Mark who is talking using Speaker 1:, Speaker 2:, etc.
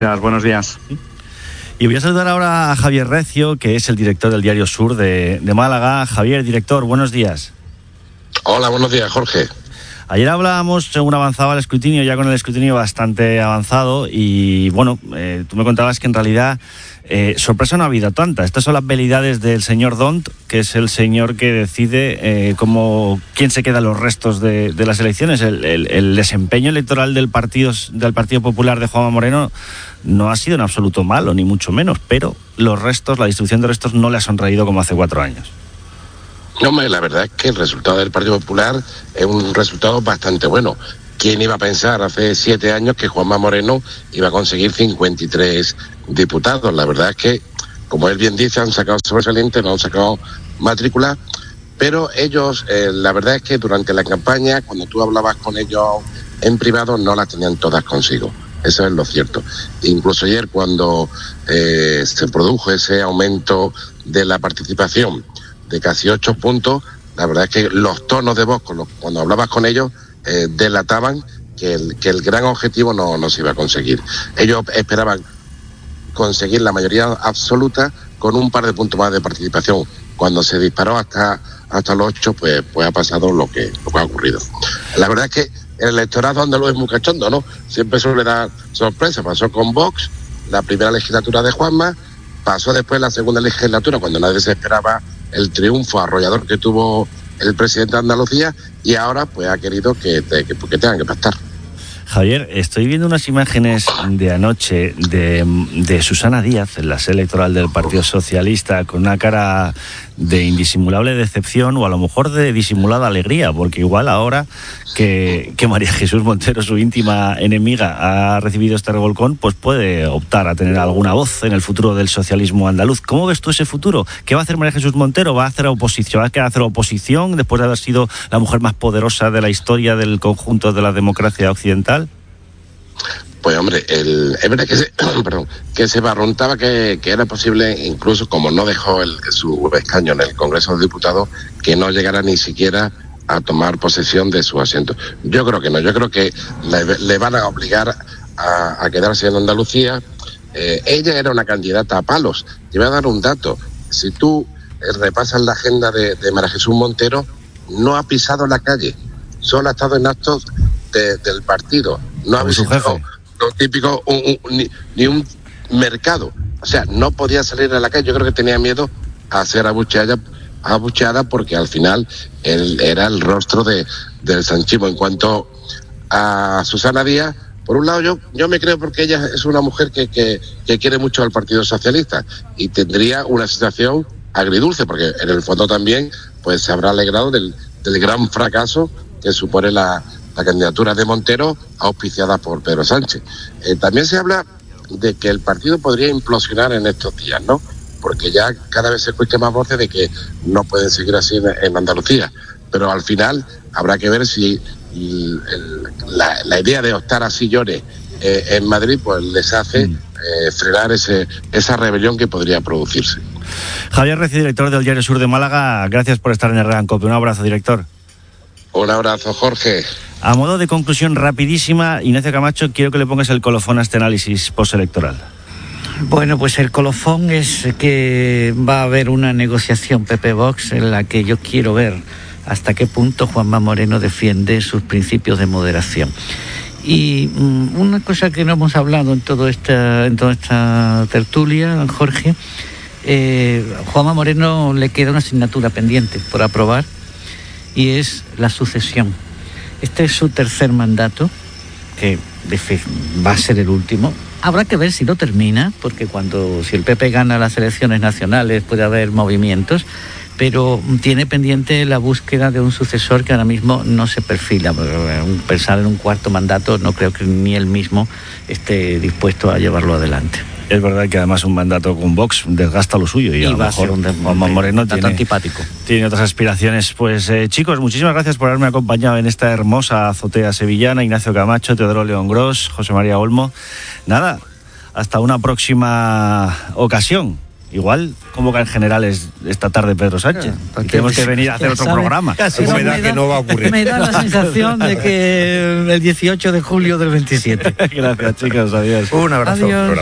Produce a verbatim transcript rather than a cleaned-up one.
Speaker 1: Buenos días.
Speaker 2: Y voy a saludar ahora a Javier Recio, que es el director del Diario Sur de, de Málaga. Javier, director, buenos días.
Speaker 3: Hola, buenos días, Jorge.
Speaker 2: Ayer hablábamos, según avanzaba el escrutinio, ya con el escrutinio bastante avanzado, y bueno, eh, tú me contabas que en realidad eh, sorpresa no ha habido tanta. Estas son las veleidades del señor Dont, que es el señor que decide eh, cómo, quién se queda los restos de, de las elecciones. El, el, el desempeño electoral del partido, del Partido Popular de Juanma Moreno no ha sido en absoluto malo, ni mucho menos, pero los restos, la distribución de restos no le ha sonreído como hace cuatro años.
Speaker 3: No, la verdad es que el resultado del Partido Popular es un resultado bastante bueno. ¿Quién iba a pensar hace siete años que Juanma Moreno iba a conseguir cincuenta y tres diputados? La verdad es que, como él bien dice, han sacado sobresaliente, no han sacado matrícula, pero ellos, eh, la verdad es que durante la campaña, cuando tú hablabas con ellos en privado, no las tenían todas consigo. Eso es lo cierto. Incluso ayer, cuando eh, se produjo ese aumento de la participación de casi ocho puntos, la verdad es que los tonos de voz con los, cuando hablabas con ellos eh, delataban que el, que el gran objetivo no, no se iba a conseguir. Ellos esperaban conseguir la mayoría absoluta con un par de puntos más de participación. Cuando se disparó hasta hasta los ocho, pues, pues ha pasado lo que, lo que ha ocurrido. La verdad es que el electorado andaluz es muy cachondo, ¿no? Siempre suele dar sorpresa. Pasó con Vox, la primera legislatura de Juanma, pasó después la segunda legislatura, cuando nadie se esperaba el triunfo arrollador que tuvo el presidente de Andalucía, y ahora pues ha querido que, que, que tengan que pactar.
Speaker 2: Javier, estoy viendo unas imágenes de anoche de, de Susana Díaz en la sede electoral del Partido Socialista con una cara de indisimulable decepción, o a lo mejor de disimulada alegría, porque igual ahora que, que María Jesús Montero, su íntima enemiga, ha recibido este revolcón, pues puede optar a tener alguna voz en el futuro del socialismo andaluz. ¿Cómo ves tú ese futuro? ¿Qué va a hacer María Jesús Montero? ¿Va a hacer oposición? ¿Va a querer hacer oposición después de haber sido la mujer más poderosa de la historia del conjunto de la democracia occidental?
Speaker 3: Pues hombre, el, es verdad que se, perdón, que se barruntaba que, que era posible, incluso como no dejó el, su escaño en el Congreso de Diputados, que no llegara ni siquiera a tomar posesión de su asiento. Yo creo que no, yo creo que le, le van a obligar a, a quedarse en Andalucía. Eh, ella era una candidata a palos. Te voy a dar un dato. Si tú eh, repasas la agenda de, de María Jesús Montero, no ha pisado la calle, solo ha estado en actos de, del partido. No ha visitado lo típico, un, un, ni, ni un mercado. O sea, no podía salir a la calle. Yo creo que tenía miedo a ser abucheada, abucheada porque al final él era el rostro de, del sanchismo. En cuanto a Susana Díaz, por un lado yo, yo me creo, porque ella es una mujer que, que, que quiere mucho al Partido Socialista y tendría una situación agridulce, porque en el fondo también pues se habrá alegrado del, del gran fracaso que supone la la candidatura de Montero, auspiciada por Pedro Sánchez. Eh, también se habla de que el partido podría implosionar en estos días, ¿no? Porque ya cada vez se escucha más voces de que no pueden seguir así en, en Andalucía. Pero al final habrá que ver si el, el, la, la idea de optar a sillones eh, en Madrid pues les hace eh, frenar ese, esa rebelión que podría producirse.
Speaker 2: Javier Recio, director del Diario Sur de Málaga, gracias por estar en el Herrera Cope. Un abrazo, director.
Speaker 3: Un abrazo, Jorge.
Speaker 2: A modo de conclusión rapidísima, Ignacio Camacho, quiero que le pongas el colofón a este análisis postelectoral.
Speaker 4: Bueno, pues el colofón es que va a haber una negociación P P-Vox en la que yo quiero ver hasta qué punto Juanma Moreno defiende sus principios de moderación. Y um, una cosa que no hemos hablado en, todo esta, en toda esta tertulia, Jorge, eh, Juanma Moreno le queda una asignatura pendiente por aprobar, y es la sucesión. Este es su tercer mandato, que va a ser el último. Habrá que ver si lo termina, porque cuando si el P P gana las elecciones nacionales puede haber movimientos, pero tiene pendiente la búsqueda de un sucesor que ahora mismo no se perfila. Pensar en un cuarto mandato, no creo que ni él mismo esté dispuesto a llevarlo adelante.
Speaker 2: Es verdad que además un mandato con Vox desgasta lo suyo, y, y a lo mejor un Juanma Moreno tiene,
Speaker 4: antipático.
Speaker 2: tiene otras aspiraciones. Pues eh, chicos, muchísimas gracias por haberme acompañado en esta hermosa azotea sevillana. Ignacio Camacho, Teodoro León Gros, José María Olmo. Nada, hasta una próxima ocasión. igual convocan generales esta tarde Pedro Sánchez.
Speaker 4: Claro,
Speaker 2: y tenemos que venir a hacer otro
Speaker 4: sabe,
Speaker 2: programa.
Speaker 1: Casi me da que no va a ocurrir.
Speaker 4: Me da la sensación de que el dieciocho de julio del veintisiete.
Speaker 2: Gracias, chicos. Adiós.
Speaker 1: Un abrazo.
Speaker 4: Adiós.